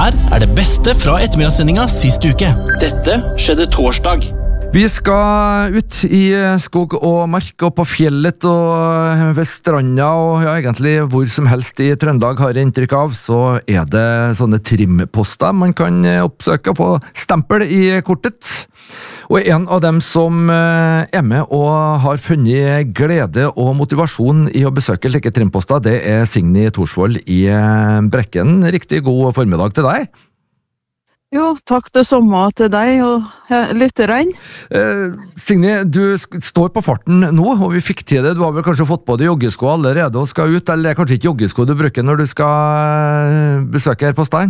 Her det beste fra ettermiddagssendinga sist uke. Dette skjedde torsdag. Vi skal ut i skog og mark og på fjellet og ved stranda og ja, egentlig hvor som helst i Trøndelag har jeg inntrykk av, så det sånne trimposter man kan oppsøke og få stempel i kortet. Og en av dem som med og har funnet glede og motivasjon i å besøke like trimposter, det Signy Torsvold i Brekken. Riktig god formiddag til deg. Jo, takk det samme til deg og lytterne. Signy, du står på farten nå, og vi fikk til det. Du har vel kanskje fått på deg joggesko allerede og skal ut, eller kanskje ikke joggesko du bruker når du skal besøke her på stein?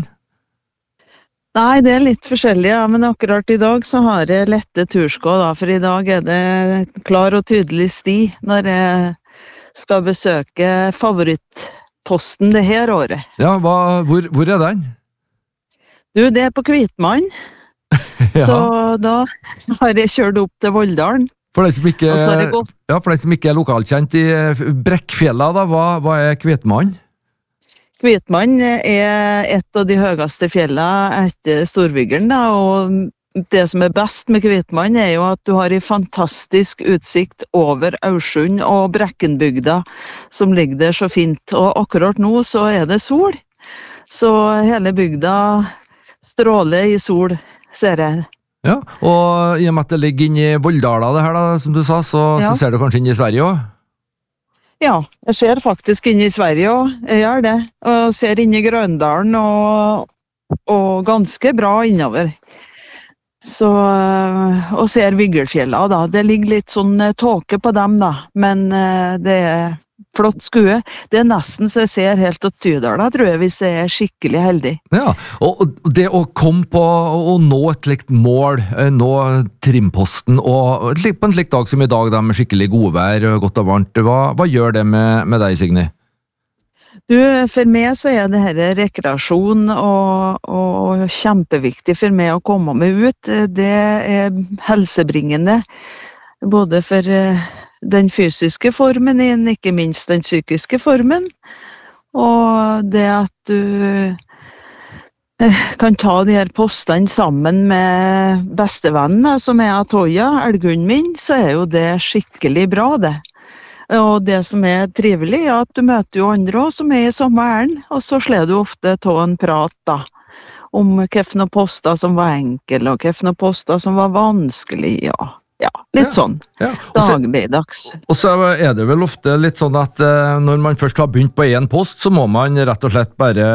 Nei, det litt forskjellig, ja, men akkurat i dag så har jeg lette tursko, da, for i dag det klar og tydelig sti når jeg skal besøke favorittposten det her året. Ja, hvor den? Du, det på Kvitmann, ja. Så da har jeg kjørt opp til Volldalen. For deg som ikke lokalkjent i Brekkfjella, da, hva Kvitmann? Kvitmann et av de høyeste fjellene etter Storviggen, da, og det som best med Kvitmann jo at du har en fantastisk utsikt over Aursund og Brekkenbygda, som ligger der så fint. Og akkurat nå så det sol, så hele bygda stråler i sol, ser jeg. Ja, og i og med at det ligger inn i Volldala det her da, som du sa, så ser du kanskje inn i Sverige også? Ja, jeg ser faktisk inn i Sverige også, jeg gjør det. Og ser inn i Grøndalen og ganske bra innover. Så, og ser Viggelfjella da, det ligger litt sånn tåke på dem da, men det flott skue. Det nesten så jeg ser helt til Tydala, tror jeg, hvis jeg skikkelig heldig. Ja, og det å komme på å nå et slikt mål, nå trimposten, og på en slik dag som i dag, da, med skikkelig godvær og godt og varmt, hva gjør det med deg, Signy? Du, for meg så det her rekreasjon og kjempeviktig for meg å komme meg ut. Det helsebringende, både for den fysiske formen, ikke minst den psykiske formen, og det at du kan ta de her postene sammen med bestevennen, som av Toya, elghunden min, så jo det skikkelig bra det. Og det som trivelig at du møter jo andre også, som i samme ærend, og så slår du ofte ta en prat da, om hvilke poster som var enkle, og hvilke poster som var vanskelig, ja, litt sånn, dagligdags. Og så det vel ofte litt sånn at når man først har begynt på en post, så må man rett og slett bare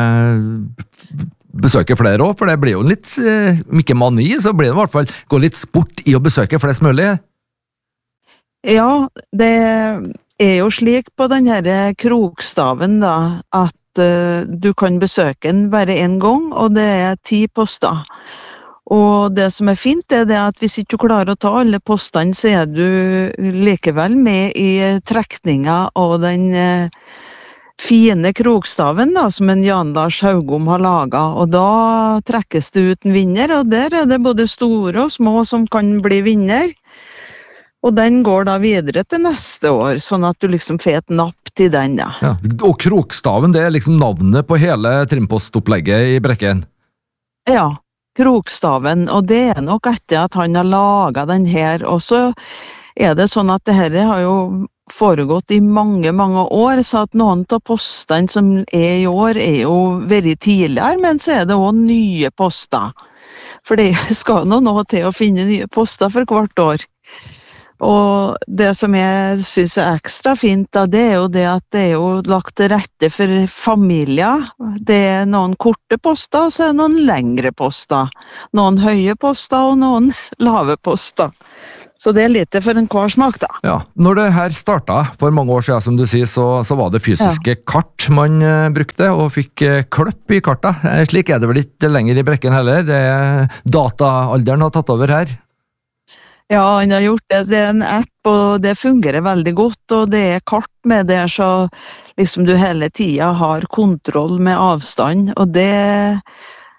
besøke flere også, for det blir jo litt, ikke mani, så blir det i hvert fall gå litt sport i å besøke flest mulig. Ja, det jo slik på den her krokstaven da, at du kan besøke den bare en gang, og det 10 poster. Og det som fint det at hvis ikke du klarer å ta alle postene, så du likevel med i trekninga av den fine krokstaven da, som en Jan Lars Haugom har laget. Og da trekkes det ut en vinner, og der det både store og små som kan bli vinner. Og den går da videre til neste år, sånn at du liksom får et napp til den da. Ja, og krokstaven, det liksom navnet på hele trimpostopplegget i Brekken? Ja. Krokstaven, og det nok etter at han har laget den her, og så det sånn at det her har jo foregått i mange, mange år, så at noen av postene som i år jo veldig tidligere, men så det også nye poster. For det skal nå til å finne nye poster for hvert år. Og det som jeg synes ekstra fint da, det jo det at det jo lagt til rette for familier. Det noen korte poster, så noen lengre poster. Noen høye poster og noen lave poster. Så det litt for en kvarsmak da. Ja, når det her startet for mange år siden, som du sier, så var det fysiske kart man brukte, og fikk kløpp i karta. Slik det vel ikke lenger i Brekken heller. Dataalderen har tatt over her. Ja, han har gjort det. Det en app, og det fungerer veldig godt, og det kart med det, så liksom du hele tiden har kontroll med avstand, og det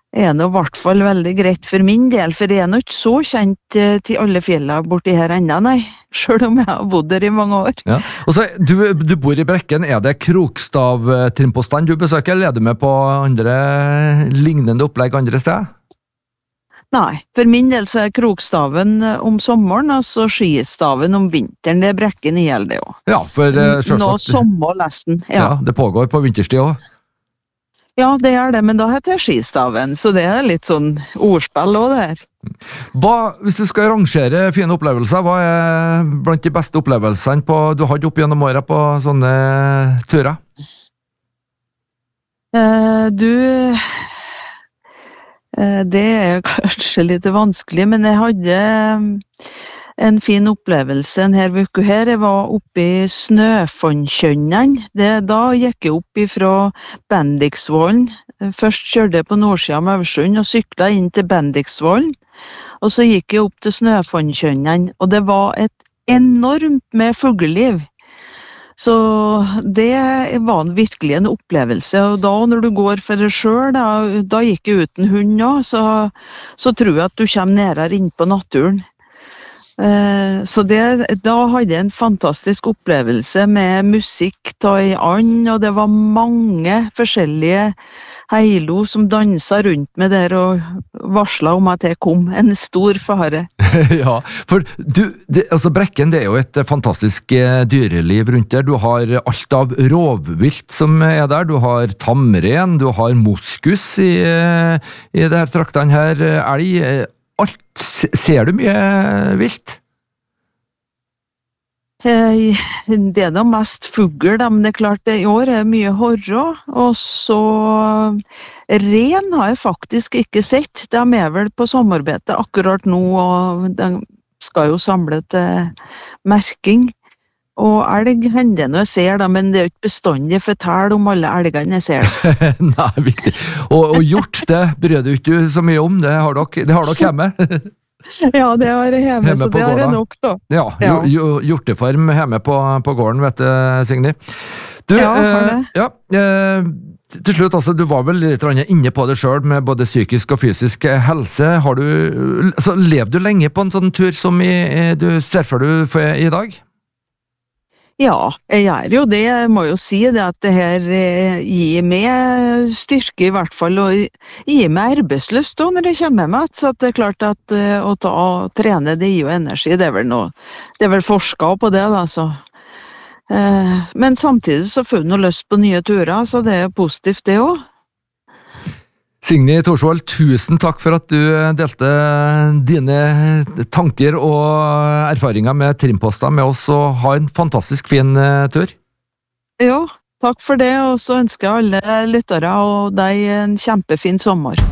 er nå i hvert fall veldig greit for min del, for det er nå ikke så kjent til alle fjellene borti her ennå, nei. Selv om jeg har bodd der i mange år. Ja. Og så, du bor i Brekken, er det Krokstav-trimpostene du besøker, eller er du med på andre lignende opplegg andre steder? Nei, for min del så er Krokstaven om sommeren, og så skistaven om vinteren. Det er Brekken i hele det også. Ja, for selvsagt... Nå sommer lesten, ja. Det pågår på vinterstid også. Ja, det er det, men da heter det skistaven, så det er litt sånn ordspill også det her. Hvis du skal rangere fine opplevelser, hva er blant de beste opplevelsene du har opp gjennom året på sånne turer? Det er kanskje litt vanskelig, men jeg hadde en fin opplevelse denne uka her. Jeg var oppe i Snøfonnkjønnen. Da gikk jeg opp fra Bendiksvollen. Først kjørte jeg på nordsiden av Øversund og syklet inn til Bendiksvollen. Og så gikk jeg opp til Snøfonnkjønnen, og det var et enormt med fugleliv. Så det var virkelig en opplevelse, og da når du går for deg selv, da gikk jeg uten hund også, så tror jeg at du kommer nærmere inn på naturen. Så da hadde jeg en fantastisk opplevelse med musikk i and, og det var mange forskjellige heilo som danset rundt meg der og varslet om at jeg kom. En stor fare. Ja, for altså Brekken, det er jo et fantastisk dyreliv rundt der. Du har alt av rovvilt som er der. Du har tamren, du har moskus i det her traktene her. Elg, alt. Ser du mye vilt? Det er da mest fugl, men det er klart i år er mye horrå, og så ren har jeg faktisk ikke sett. De er vel på sommerbete akkurat nå, og de skal jo samle til merking. Og elg hender når jeg ser det, men det er jo ikke bestandig fortell om alle elgene jeg ser. Nei, viktig. Og hjort, det bryr du ikke så mye om, det har dere hjemme. Ja, det har jeg hjemme, så det har jeg nok da. Ja, hjortefarm hjemme på gården, vet du, Signy. Ja, har det. Ja, til slutt, altså, du var vel litt inne på det selv med både psykisk og fysisk helse. Lever du lenge på en sånn tur som du ser for deg i dag? Ja, jeg gjør jo det. Jeg må jo si det at det her gir meg styrke i hvert fall, og gir meg arbeidslyst når jeg kommer med. Så det er klart at å trene, det gir jo energi. Det er vel forsket på det da, så. Men samtidig så får du noe lyst på nye turer, så det er positivt det også. Signy Thorsvold, tusen takk for at du delte dine tanker og erfaringer med trimposter med oss, og ha en fantastisk fin tur. Jo, takk for det, og så ønsker jeg alle lyttere og deg en kjempefin sommer.